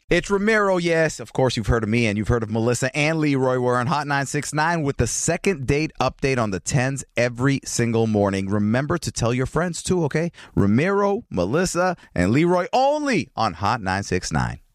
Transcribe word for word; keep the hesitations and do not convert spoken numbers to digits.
It's Ramiro, yes. Of course, you've heard of me, and you've heard of Melissa and Leroy. We're on Hot nine six nine with the second date update on the tens every single morning. Remember to tell your friends, too, okay? Ramiro, Melissa, and Leroy only on Hot nine six nine.